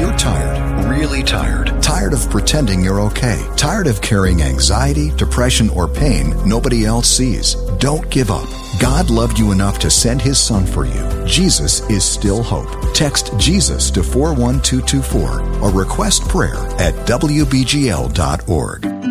you're tired, really tired of pretending you're okay, tired of carrying anxiety, depression, or pain nobody else sees, don't give up. God loved you enough to send His Son for you. Jesus is still hope. Text Jesus to 41224 or request prayer at WBGL.org.